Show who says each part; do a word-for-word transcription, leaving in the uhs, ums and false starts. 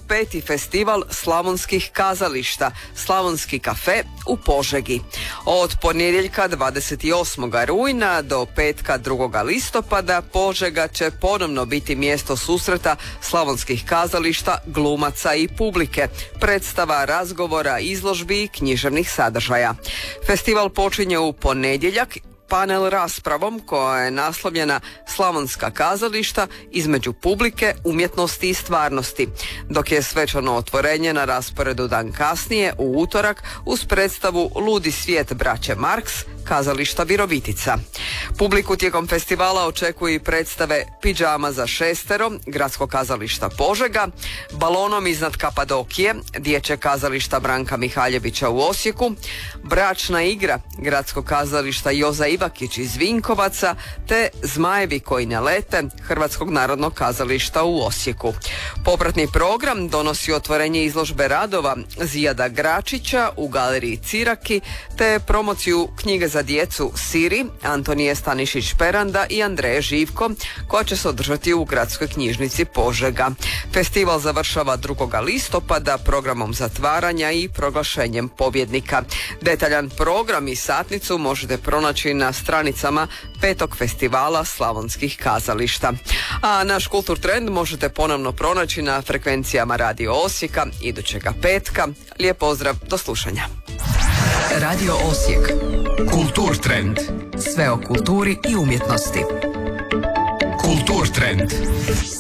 Speaker 1: peti festival slavonskih kazališta, Slavonski kafe u Požegi. Od ponedjeljka dvadeset osmog rujna do petka drugog listopada Požega će ponovno biti mjesto susreta slavonskih kazališta, glumaca i publike, predstava, razgovora, izložbi i književnih sadržaja. Festival počinje u ponedjeljak panel raspravom koja je naslovljena Slavonska kazališta između publike, umjetnosti i stvarnosti, dok je svečano otvorenje na rasporedu dan kasnije u utorak uz predstavu Ludi svijet braće Marks, kazališta Virovitica. Publiku tijekom festivala očekuju i predstave Pidžama za šestero, Gradsko kazališta Požega, Balonom iznad Kapadokije, Dječje kazališta Branka Mihaljevića u Osijeku, Bračna igra, Gradsko kazališta Joza Ivakić iz Vinkovaca, te Zmajevi koji ne lete, Hrvatskog narodnog kazališta u Osijeku. Popratni program donosi otvorenje izložbe radova Zijada Gračića u galeriji Ciraki, te promociju knjige za djecu Siri, Antonije Stanišić-Peranda i Andreje Živko, koja će se održati u Gradskoj knjižnici Požega. Festival završava drugog listopada programom zatvaranja i proglašenjem pobjednika. Detaljan program i satnicu možete pronaći na stranicama petog festivala slavonskih kazališta. A naš Kultur trend možete ponovno pronaći na frekvencijama Radio Osijeka idućega petka. Lijep pozdrav, do slušanja.
Speaker 2: Radio Osijek. Kultur trend. Sve o kulturi i umjetnosti. Kultur trend.